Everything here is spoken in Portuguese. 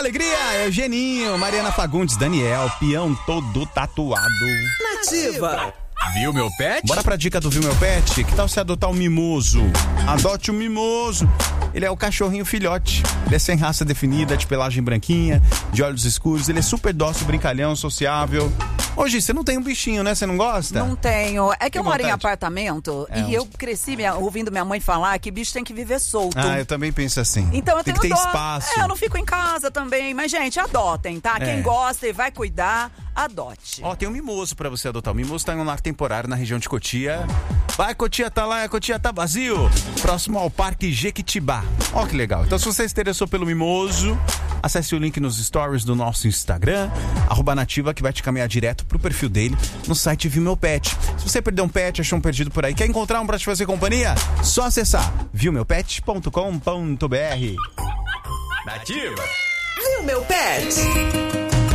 Alegria, Eugeninho, Mariana Fagundes, Daniel, peão todo tatuado. Nativa. Viu meu pet? Bora pra dica do Viu Meu Pet? Que tal se adotar um mimoso? Adote um mimoso. Ele é o cachorrinho filhote. Ele é sem raça definida, de pelagem branquinha, de olhos escuros. Ele é super dócil, brincalhão, sociável. Hoje, você não tem um bichinho, né? Você não gosta? Não tenho. É que eu moro em vontade. apartamento e eu cresci ouvindo minha mãe falar que bicho tem que viver solto. Ah, eu também penso assim. Então eu tem tenho que ter dó. espaço. Eu não fico em casa também. Mas, gente, adotem, tá? Quem gosta e vai cuidar, adote. Ó, tem um mimoso pra você adotar. O mimoso tá em um lar temporário na região de Cotia. Vai, Cotia tá lá, Cotia tá vazio. Próximo ao Parque Jequitibá. Ó, que legal. Então, se você se interessou pelo mimoso, acesse o link nos stories do nosso Instagram, @nativa, que vai te caminhar direto pro perfil dele no site Viu Meu Pet. Se você perdeu um pet, achou um perdido por aí, quer encontrar um pra te fazer companhia? Só acessar viumeupet.com.br. Nativa. Viu, meu pet?